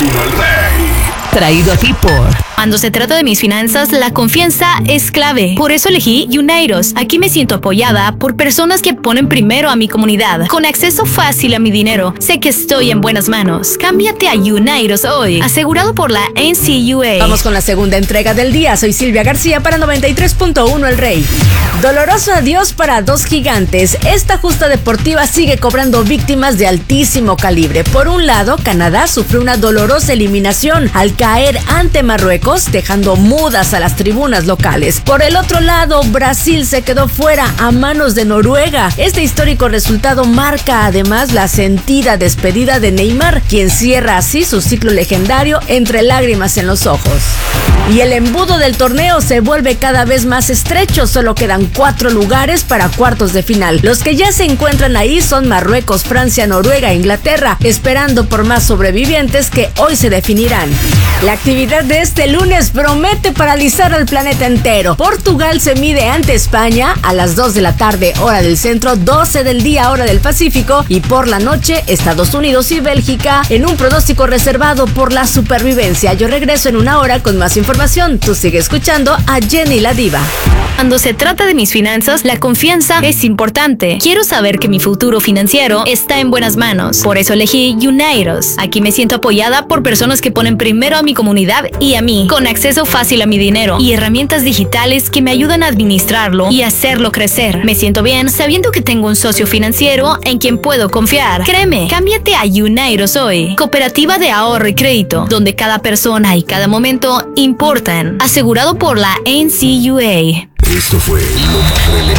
uno al rey. Traído a ti por... Cuando se trata de mis finanzas, la confianza es clave. Por eso elegí Unidos. Aquí me siento apoyada por personas que ponen primero a mi comunidad. Con acceso fácil a mi dinero, sé que estoy en buenas manos. Cámbiate a Unidos hoy. Asegurado por la NCUA. Vamos con la segunda entrega del día. Soy Silvia García para 93.1 El Rey. Doloroso adiós para dos gigantes. Esta justa deportiva sigue cobrando víctimas de altísimo calibre. Por un lado, Canadá sufrió una dolorosa eliminación al caer ante Marruecos, dejando mudas a las tribunas locales. Por el otro lado, Brasil se quedó fuera a manos de Noruega. Este histórico resultado marca además la sentida despedida de Neymar, quien cierra así su ciclo legendario entre lágrimas en los ojos. Y el embudo del torneo se vuelve cada vez más estrecho. Solo quedan 4 lugares para cuartos de final. Los que ya se encuentran ahí son Marruecos, Francia, Noruega e Inglaterra, esperando por más sobrevivientes que hoy se definirán. La actividad de este lunes promete paralizar al planeta entero. Portugal se mide ante España a las 2 de la tarde, hora del centro, 12 del día, hora del Pacífico, y por la noche, Estados Unidos y Bélgica en un pronóstico reservado por la supervivencia. Yo regreso en una hora con más información. Tú sigue escuchando a Jenny la Diva. Cuando se trata de mis finanzas, la confianza es importante. Quiero saber que mi futuro financiero está en buenas manos. Por eso elegí Unidos. Aquí me siento apoyada por personas que ponen primero a mi comunidad y a mí, con acceso fácil a mi dinero y herramientas digitales que me ayudan a administrarlo y hacerlo crecer. Me siento bien sabiendo que tengo un socio financiero en quien puedo confiar. Créeme, cámbiate a Unidos hoy. Cooperativa de ahorro y crédito, donde cada persona y cada momento importan. Asegurado por la NCUA. Esto fue lo más relevante